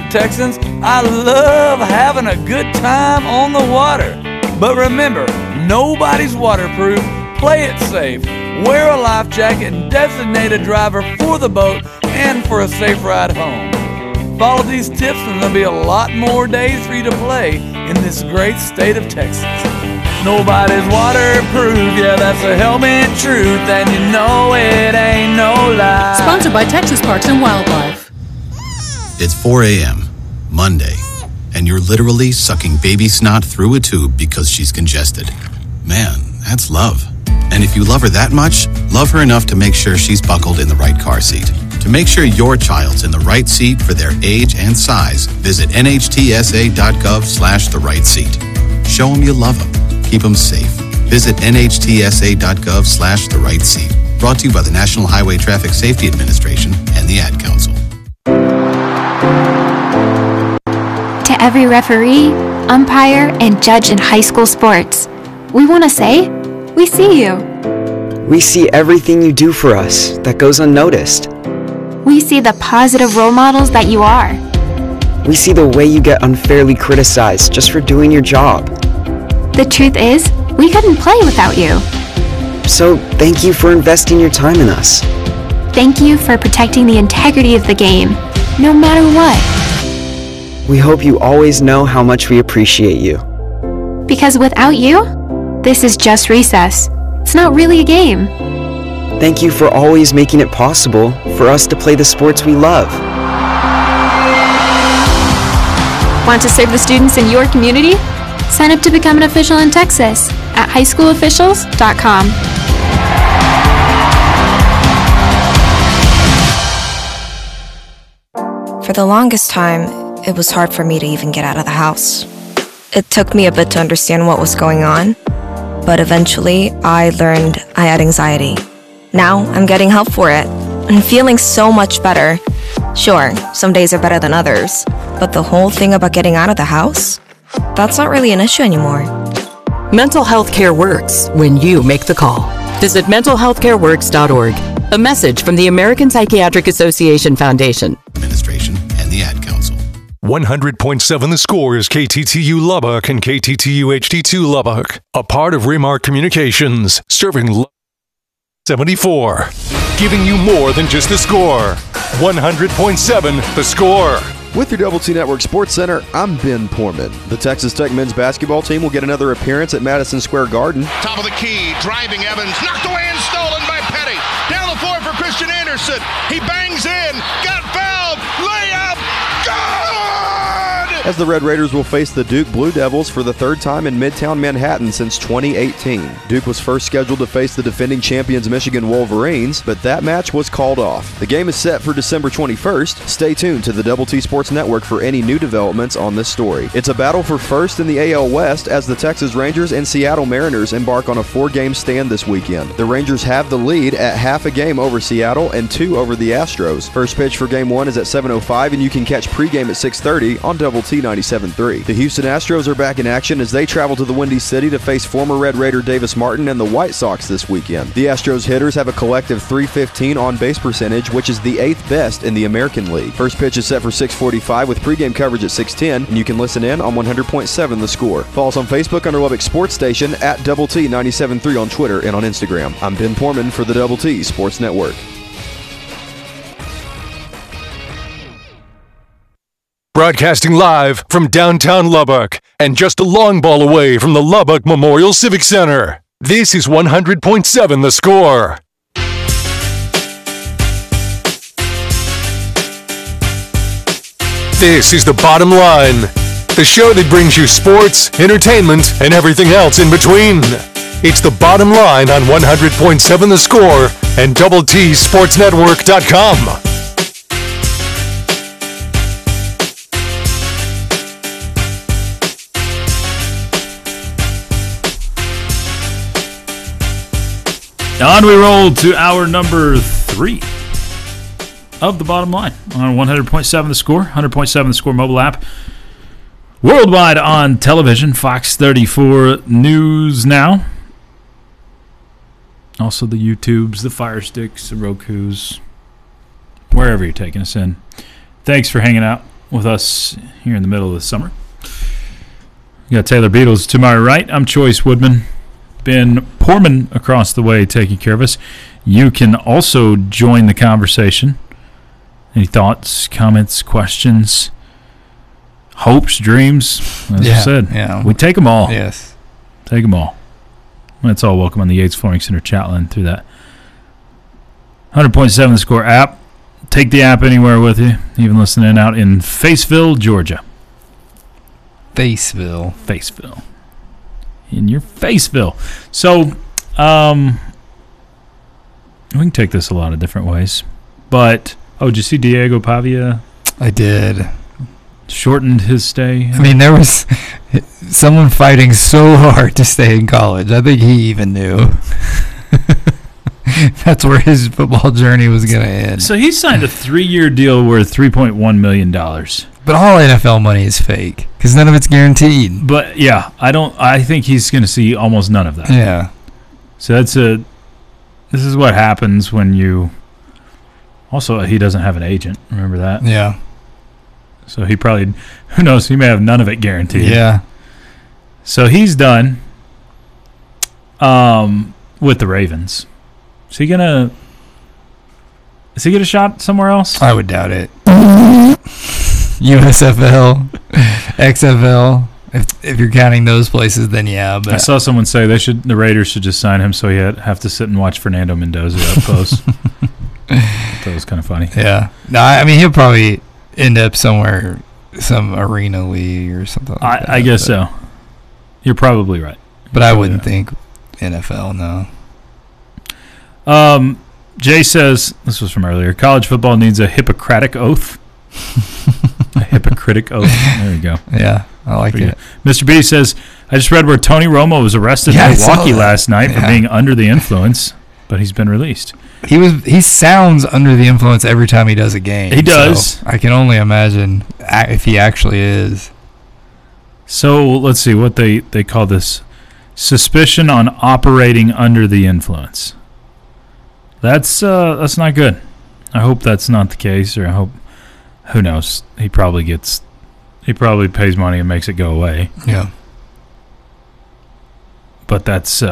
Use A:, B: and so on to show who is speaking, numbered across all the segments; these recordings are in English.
A: Texans. I love having a good time on the water. But remember, nobody's waterproof. Play it safe. Wear a life jacket and designate a driver for the boat and for a safe ride home. Follow these tips and there'll be a lot more days for you to play in this great state of Texas. Nobody's waterproof, yeah, that's a helmet truth, and you know it ain't no lie.
B: Sponsored by Texas Parks and Wildlife.
C: It's 4 a.m., Monday, and you're literally sucking baby snot through a tube because she's congested. Man, that's love. And if you love her that much, love her enough to make sure she's buckled in the right car seat. To make sure your child's in the right seat for their age and size, visit nhtsa.gov/the right seat. Show them you love them. Keep them safe. Visit nhtsa.gov/the right seat. Brought to you by the National Highway Traffic Safety Administration and the Ad Council.
D: To every referee, umpire, and judge in high school sports, we want to say, we see you.
E: We see everything you do for us that goes unnoticed.
D: We see the positive role models that you are.
E: We see the way you get unfairly criticized just for doing your job.
D: The truth is, we couldn't play without you.
E: So thank you for investing your time in us.
D: Thank you for protecting the integrity of the game, no matter what.
E: We hope you always know how much we appreciate you.
D: Because without you, this is just recess. It's not really a game.
E: Thank you for always making it possible for us to play the sports we love.
D: Want to serve the students in your community? Sign up to become an official in Texas at highschoolofficials.com.
F: For the longest time, it was hard for me to even get out of the house. It took me a bit to understand what was going on, but eventually I learned I had anxiety. Now I'm getting help for it and feeling so much better. Sure, some days are better than others, but the whole thing about getting out of the house, that's not really an issue anymore.
B: Mental health care works when you make the call. Visit mentalhealthcareworks.org. A message from the American Psychiatric Association Foundation.
C: Administration and the Ad Council.
G: 100.7 The Score is KTTU Lubbock and KTTU HD2 Lubbock, a part of Remark Communications, serving 74, giving you more than just the score. 100.7 The Score.
H: With your Double T Network Sports Center, I'm Ben Portman. The Texas Tech men's basketball team will get another appearance at Madison Square Garden.
I: Top of the key, driving Evans, knocked away and stolen by Petty. Down the floor for Christian Anderson. He bangs in, got fouled, layup, good!
H: As the Red Raiders will face the Duke Blue Devils for the third time in Midtown Manhattan since 2018. Duke was first scheduled to face the defending champions Michigan Wolverines, but that match was called off. The game is set for December 21st. Stay tuned to the Double T Sports Network for any new developments on this story. It's a battle for first in the AL West as the Texas Rangers and Seattle Mariners embark on a 4-game stand this weekend. The Rangers have the lead at half a game over Seattle and 2 over the Astros. First pitch for Game 1 is at 7:05, and you can catch pregame at 6:30 on Double T 97.3. The Houston Astros are back in action as they travel to the Windy City to face former Red Raider Davis Martin and the White Sox this weekend. The Astros hitters have a collective .315 on-base percentage, which is the 8th best in the American League. First pitch is set for 6:45 with pregame coverage at 6:10, and you can listen in on 100.7 The Score. Follow us on Facebook under Lubbock Sports Station, at Double T 97.3 on Twitter and on Instagram. I'm Ben Portman for the Double T Sports Network.
G: Broadcasting live from downtown Lubbock and just a long ball away from the Lubbock Memorial Civic Center. This is 100.7 The Score. This is The Bottom Line, the show that brings you sports, entertainment, and everything else in between. It's The Bottom Line on 100.7 The Score and DoubleTSportsNetwork.com.
J: On we roll to hour number 3 of The Bottom Line on 100.7 The Score, 100.7 The Score mobile app. Worldwide on television, Fox 34 News Now. Also the YouTubes, the Fire Sticks, the Rokus, wherever you're taking us in. Thanks for hanging out with us here in the middle of the summer. You got Taylor Beatles to my right. I'm Choice Woodman. Ben Porman across the way taking care of us. You can also join the conversation. Any thoughts, comments, questions, hopes, dreams? As I said, we take them all.
K: Yes.
J: Take them all. That's all welcome on the Yates Flooring Center chat line through that 100.7 The Score app. Take the app anywhere with you, even listening out in Faceville, Georgia.
K: Faceville.
J: In your Faceville. So, we can take this a lot of different ways. But, did you see Diego Pavia?
K: I did.
J: Shortened his stay.
K: I mean, there was someone fighting so hard to stay in college. I think he even knew. That's where his football journey was going to end.
J: So he signed a 3-year deal worth $3.1 million.
K: But all NFL money is fake because none of it's guaranteed.
J: But, yeah, I think he's going to see almost none of that.
K: Yeah.
J: So this is what happens when you... Also, he doesn't have an agent. Remember that?
K: Yeah.
J: So he probably, who knows, he may have none of it guaranteed.
K: Yeah.
J: So he's done with the Ravens. Is he gonna get a shot somewhere else?
K: I would doubt it. USFL, XFL, if you're counting those places, then yeah. But
J: I saw someone say the Raiders should just sign him so he have to sit and watch Fernando Mendoza up close. That was kind of funny.
K: Yeah. No, I mean he'll probably end up somewhere, some arena league or something like that.
J: I guess so. You're probably right.
K: But I wouldn't think NFL, no.
J: Jay says, this was from earlier, college football needs a Hippocratic oath. A Hippocratic oath. There you go.
K: Yeah, I like it.
J: Mr. B says, I just read where Tony Romo was arrested in Milwaukee last night for being under the influence, but he's been released.
K: He sounds under the influence every time he does a game.
J: He does.
K: So I can only imagine if he actually is.
J: So let's see what they call this. Suspicion on operating under the influence. That's not good. I hope that's not the case, or I hope, who knows, he probably pays money and makes it go away.
K: Yeah.
J: But that's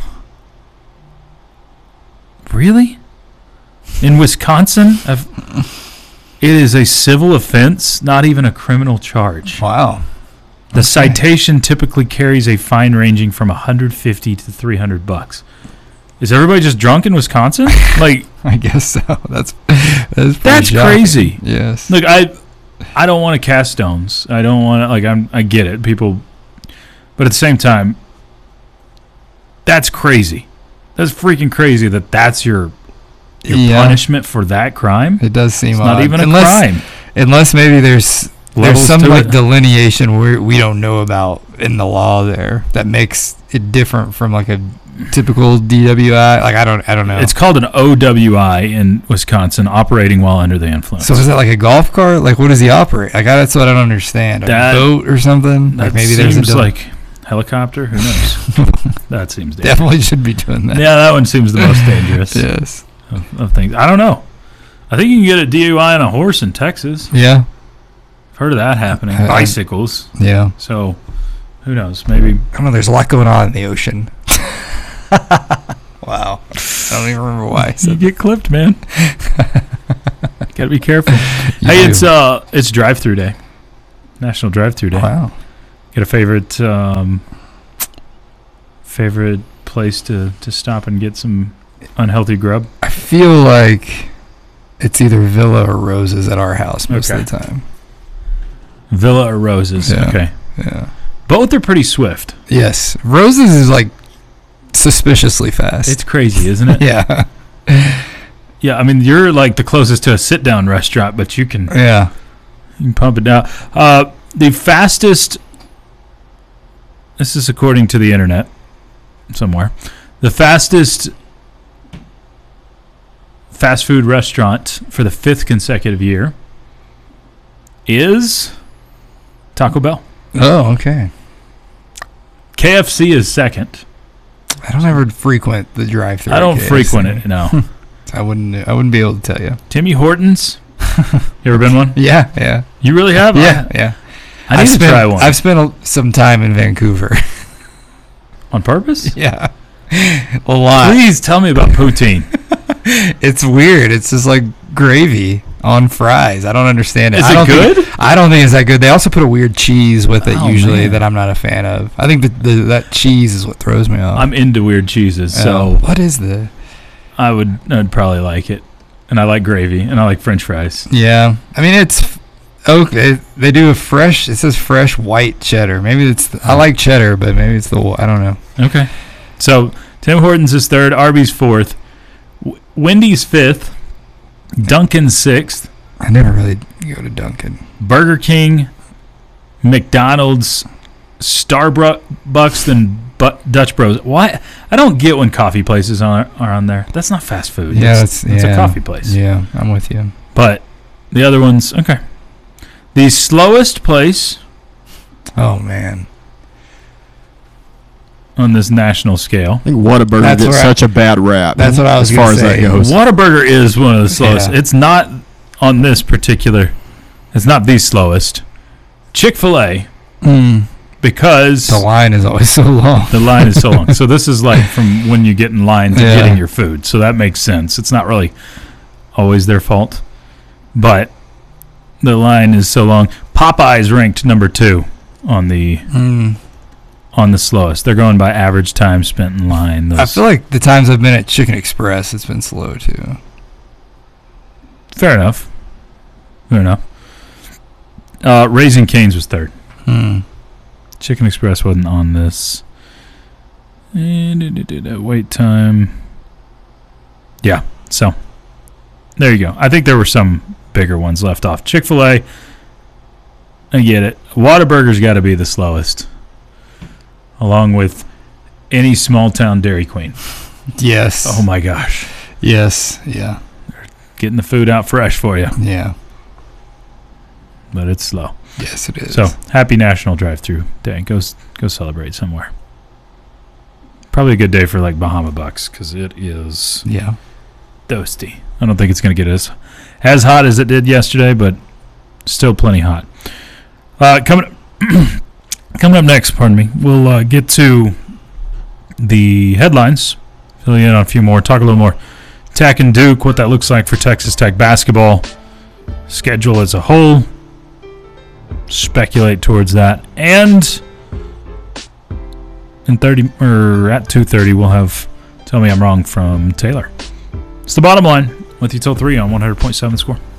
J: really? In Wisconsin, it is a civil offense, not even a criminal charge.
K: Wow.
J: The citation typically carries a fine ranging from $150 to $300. Is everybody just drunk in Wisconsin? Like,
K: I guess so. That's
J: crazy.
K: Yes.
J: Look, I don't want to cast stones. I don't want to, I get it, people, but at the same time, that's crazy. That's freaking crazy that's your punishment for that crime.
K: It does seem
J: not even a crime.
K: Unless maybe there's some
J: like
K: delineation we don't know about in the law there that makes it different from like a typical DWI. Like I don't know.
J: It's called an OWI in Wisconsin, operating while under the influence.
K: So is that like a golf cart? Like what does he operate? Like that's what I don't understand. A boat or something? Like maybe
J: seems like helicopter. Who knows? That seems dangerous.
K: Definitely should be doing that.
J: Yeah, that one seems the most dangerous.
K: Yes.
J: Of things. I don't know. I think you can get a DUI on a horse in Texas.
K: Yeah.
J: I've heard of that happening. Bicycles.
K: Yeah.
J: So, who knows? Maybe.
K: I don't know. There's a lot going on in the ocean. Wow. I don't even remember why.
J: You get clipped, man. Got to be careful. Hey, it's drive-through day. National Drive-Through Day.
K: Wow.
J: Get a favorite place to stop and get some unhealthy grub?
K: I feel like it's either Villa or Roses at our house most of the time.
J: Villa or Roses.
K: Yeah.
J: Okay.
K: Yeah.
J: Both are pretty swift.
K: Yes. Roses is like suspiciously fast.
J: It's crazy, isn't it?
K: Yeah.
J: Yeah, I mean, you're like the closest to a sit-down restaurant, but you can pump it down. The fastest, this is according to the internet somewhere, the fastest fast food restaurant for the 5th consecutive year is Taco Bell.
K: Oh, okay.
J: KFC is second.
K: I don't ever frequent the drive-thru.
J: I don't frequent it, no.
K: I wouldn't be able to tell you.
J: Timmy Hortons You ever been one?
K: Yeah.
J: You really have?
K: Yeah.
J: I need to try one.
K: I've spent some time in Vancouver.
J: On purpose?
K: Yeah. A lot.
J: Please tell me about poutine.
K: It's weird. It's just like gravy on fries. I don't understand it.
J: Is it good?
K: I don't think it's that good. They also put a weird cheese with it usually that I'm not a fan of. I think that cheese is what throws me off.
J: I'm into weird cheeses, so
K: what is the?
J: I'd probably like it, and I like gravy, and I like French fries.
K: Yeah, I mean it's okay. They do a fresh. It says fresh white cheddar. Maybe it's. I like cheddar, but maybe it's the. I don't know.
J: Okay, so Tim Hortons is third, Arby's fourth, Wendy's fifth, Dunkin' sixth.
K: I never really go to Dunkin'.
J: Burger King, McDonald's, Starbucks, then Dutch Bros. Why? I don't get when coffee places are on there. That's not fast food.
K: Yeah,
J: it's a coffee place.
K: Yeah, I'm with you.
J: But the other ones, okay. The slowest place.
K: Oh man.
J: On this national scale,
L: I think Whataburger gets such a bad rap.
K: That's what I was going to say.
L: As far as that goes.
J: Whataburger is one of the slowest.
K: Yeah.
J: It's not on this particular. It's not the slowest. Chick-fil-A, because
K: the line is always so long.
J: The line is so long. So this is like from when you get in line to getting your food. So that makes sense. It's not really always their fault, but the line is so long. Popeyes ranked number 2 on the slowest. They're going by average time spent in line.
K: I feel like the times I've been at Chicken Express, it's been slow too.
J: Fair enough. Raising Cane's was third. Chicken Express wasn't on this. Wait time. Yeah, so there you go. I think there were some bigger ones left off. Chick-fil-A, I get it. Whataburger's got to be the slowest, along with any small-town Dairy Queen.
K: Yes.
J: Oh, my gosh.
K: Yes, yeah.
J: They're getting the food out fresh for you.
K: Yeah.
J: But it's slow.
K: Yes, it is.
J: So, happy National Drive-Thru Day. Go celebrate somewhere. Probably a good day for, like, Bahama Bucks, because it is toasty. I don't think it's going to get as hot as it did yesterday, but still plenty hot. Coming up next, we'll get to the headlines, fill you in on a few more, talk a little more Tech and Duke, what that looks like for Texas Tech basketball, schedule as a whole, speculate towards that, and at 2:30 we'll have Tell Me I'm Wrong from Taylor. It's the bottom line with you till 3 on 100.7 The Score.